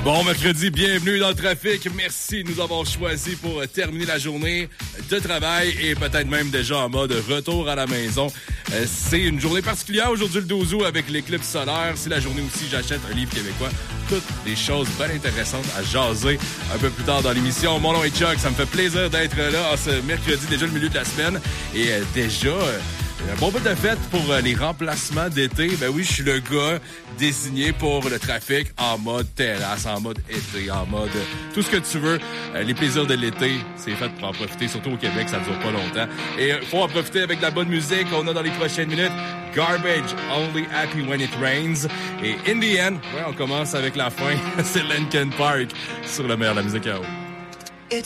Bon mercredi, bienvenue dans le trafic. Merci de nous avoir choisis pour terminer la journée de travail et peut-être même déjà en mode retour à la maison. C'est une journée particulière aujourd'hui, le 12 août, avec l'éclipse solaire. C'est la journée aussi j'achète un livre québécois. Toutes des choses bien intéressantes à jaser un peu plus tard dans l'émission. Mon nom est Chuck, ça me fait plaisir d'être là en ce mercredi, déjà le milieu de la semaine. Et déjà... un bon bout de fête pour les remplacements d'été. Ben oui, je suis le gars désigné pour le trafic en mode terrasse, en mode été, en mode tout ce que tu veux. Les plaisirs de l'été, c'est fait pour en profiter, surtout au Québec, ça ne dure pas longtemps. Et faut en profiter avec de la bonne musique qu'on a dans les prochaines minutes. Garbage, Only Happy When It Rains. Et In The End, ouais, on commence avec la fin. C'est Linkin Park sur le meilleur de la musique à haut.